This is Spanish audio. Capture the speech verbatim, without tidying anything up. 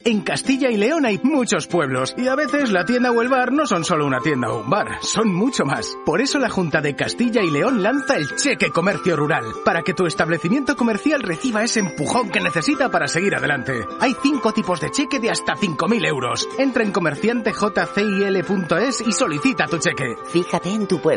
En Castilla y León hay muchos pueblos y a veces la tienda o el bar no son solo una tienda o un bar, son mucho más. Por eso la Junta de Castilla y León lanza el Cheque Comercio Rural, para que tu establecimiento comercial reciba ese empujón que necesita para seguir adelante. Hay cinco tipos de cheque de hasta cinco mil euros. Entra en comerciante j c i l punto es y solicita tu cheque. Fíjate en tu pueblo.